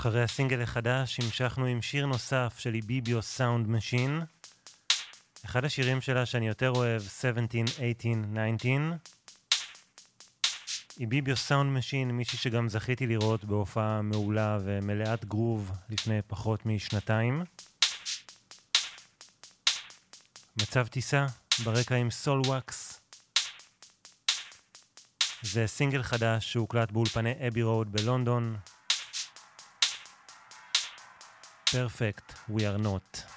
אחרי הסינגל החדש המשכנו עם שיר נוסף של איביביו סאונד משין. אחד השירים שלה שאני יותר אוהב, 17, 18, 19. איביביו סאונד משין, מישהי שגם זכיתי לראות בהופעה מעולה ומלאת גרוב לפני פחות משנתיים. מצב טיסה ברקע עם סול וואקס. זה סינגל חדש שהוקלט באולפני אבי רוד בלונדון. Perfect, we are not.